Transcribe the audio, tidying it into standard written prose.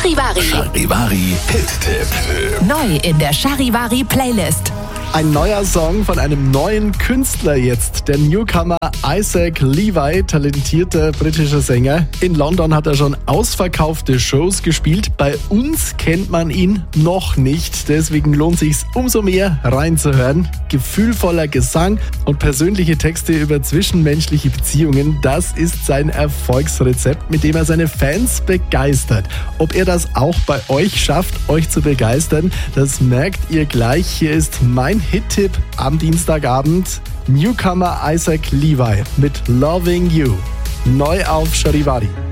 Charivari. Charivari Hit-Tipp. Neu in der Charivari Playlist. Ein neuer Song von einem neuen Künstler jetzt. Der Newcomer Isaac Levi, talentierter britischer Sänger. In London hat er schon ausverkaufte Shows gespielt. Bei uns kennt man ihn noch nicht. Deswegen lohnt sich's umso mehr reinzuhören. Gefühlvoller Gesang und persönliche Texte über zwischenmenschliche Beziehungen. Das ist sein Erfolgsrezept, mit dem er seine Fans begeistert. Ob er das auch bei euch schafft, euch zu begeistern, das merkt ihr gleich. Hier ist mein Hit-Tipp am Dienstagabend. Newcomer Isaac Levi mit Loving You. Neu auf Charivari.